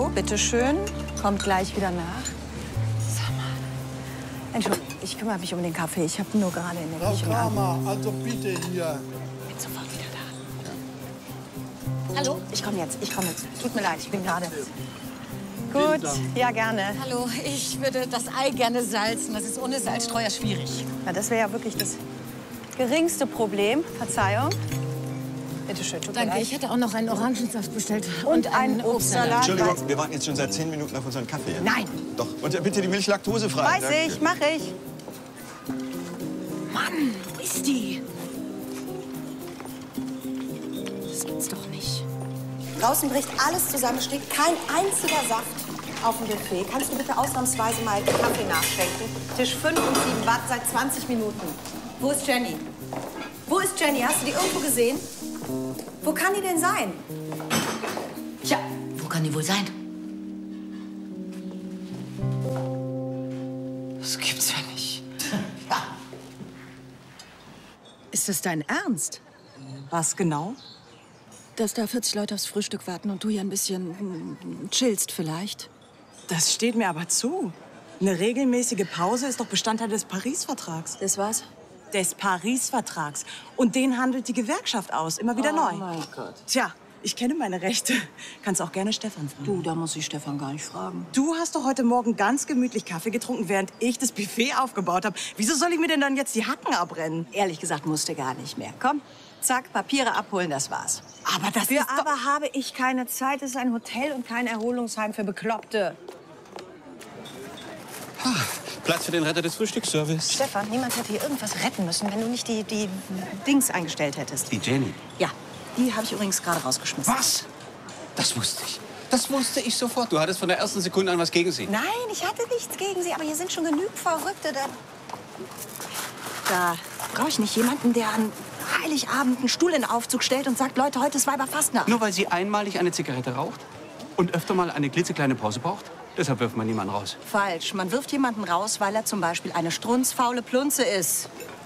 bitteschön. Kommt gleich wieder nach. Sag mal. Entschuldigung, ich kümmere mich um den Kaffee. Ich habe nur gerade in der Frau Küche... Kramer, also bitte hier. Ich bin sofort wieder da. Hallo? Ich komme jetzt. Tut mir leid, ich bin gerade... Gut, ja, gerne. Hallo, ich würde das Ei gerne salzen. Das ist ohne Salzstreuer schwierig. Ja, das wäre ja wirklich das geringste Problem. Verzeihung. Bitte schön, tut mir Danke, leid. ich hätte auch noch einen Orangensaft bestellt. Und einen Obstsalat. Entschuldigung, wir warten jetzt schon seit 10 Minuten auf unseren Kaffee. Nein. Doch. Und bitte die Milch laktosefrei. Weiß ich, mache ich. Mann, wo ist die? Das gibt's doch nicht. Draußen bricht alles zusammen, steht kein einziger Saft auf dem Buffet. Kannst du bitte ausnahmsweise mal Kaffee nachschenken? Tisch 5 und 7 warten seit 20 Minuten. Wo ist Jenny? Wo ist Jenny? Hast du die irgendwo gesehen? Wo kann die denn sein? Tja, wo kann die wohl sein? Das gibt's ja nicht. Ja. Ist das dein Ernst? Was genau? Dass da 40 Leute aufs Frühstück warten und du hier ein bisschen chillst vielleicht. Das steht mir aber zu. Eine regelmäßige Pause ist doch Bestandteil des Paris-Vertrags. Das war's? Des Paris-Vertrags. Und den handelt die Gewerkschaft aus, immer wieder neu. Oh mein Gott. Tja, ich kenne meine Rechte. Kannst auch gerne Stefan fragen. Du, da muss ich Stefan gar nicht fragen. Du hast doch heute Morgen ganz gemütlich Kaffee getrunken, während ich das Buffet aufgebaut habe. Wieso soll ich mir denn dann jetzt die Hacken abbrennen? Ehrlich gesagt, musste gar nicht mehr. Komm, zack, Papiere abholen, das war's. Aber das Für ist doch... aber habe ich keine Zeit. Es ist ein Hotel und kein Erholungsheim für Bekloppte. Platz für den Retter des Frühstücksservice. Stefan, niemand hätte hier irgendwas retten müssen, wenn du nicht die Dings eingestellt hättest. Die Jenny. Ja, die habe ich übrigens gerade rausgeschmissen. Was? Das wusste ich. Das wusste ich sofort. Du hattest von der ersten Sekunde an was gegen sie. Nein, ich hatte nichts gegen sie, aber hier sind schon genug Verrückte. Da brauche ich nicht jemanden, der an Heiligabend einen Stuhl in den Aufzug stellt und sagt, Leute, heute ist Weiberfastnacht. Nur weil sie einmalig eine Zigarette raucht und öfter mal eine klitzekleine Pause braucht? Deshalb wirft man niemanden raus. Falsch. Man wirft jemanden raus, weil er zum Beispiel eine strunzfaule Plunze ist.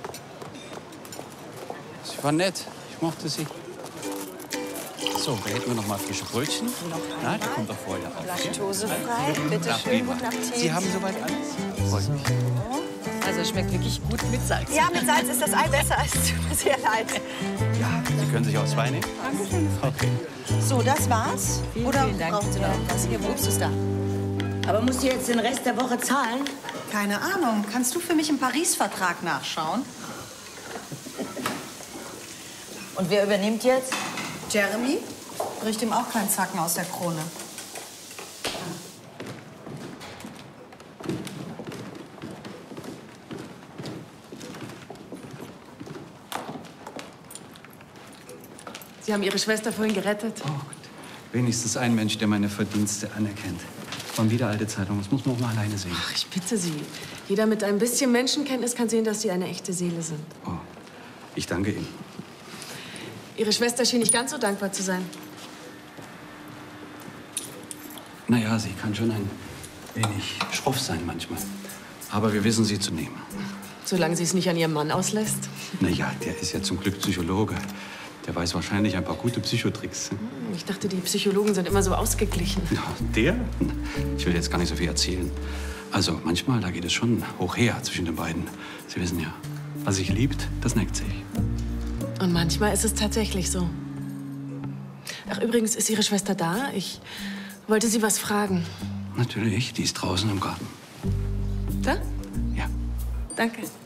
Sie war nett. Ich mochte sie. So, da hätten wir noch mal frische Brötchen. Na, der kommt doch vorher auf. Laktosefrei, bitte schön, guten Appetit. Sie haben soweit alles? Freut mich. Also es schmeckt wirklich gut mit Salz. Ja, mit Salz ist das Ei besser. Es tut mir sehr leid. Ja, Sie können sich auch 2 nehmen. Dankeschön. Okay. So, das war's? Oder vielen Dank. brauchen Sie noch was? Ihr Obst ist da. Aber musst du jetzt den Rest der Woche zahlen? Keine Ahnung. Kannst du für mich im Paris-Vertrag nachschauen? Und wer übernimmt jetzt? Jeremy? Bricht ihm auch keinen Zacken aus der Krone. Sie haben Ihre Schwester vorhin gerettet. Oh Gott. Wenigstens ein Mensch, der meine Verdienste anerkennt. Von wieder alte Zeitung. Das muss man auch mal alleine sehen. Ach, ich bitte Sie. Jeder mit ein bisschen Menschenkenntnis kann sehen, dass Sie eine echte Seele sind. Oh, ich danke Ihnen. Ihre Schwester schien nicht ganz so dankbar zu sein. Naja, sie kann schon ein wenig schroff sein manchmal. Aber wir wissen sie zu nehmen. Solange sie es nicht an Ihrem Mann auslässt. Naja, der ist ja zum Glück Psychologe. Der weiß wahrscheinlich ein paar gute Psychotricks. Ich dachte, die Psychologen sind immer so ausgeglichen. Ja, der? Ich will jetzt gar nicht so viel erzählen. Also manchmal, da geht es schon hoch her zwischen den beiden. Sie wissen ja, was sich liebt, das neckt sich. Und manchmal ist es tatsächlich so. Ach, übrigens, ist Ihre Schwester da? Ich wollte Sie was fragen. Natürlich, die ist draußen im Garten. Da? Ja. Danke.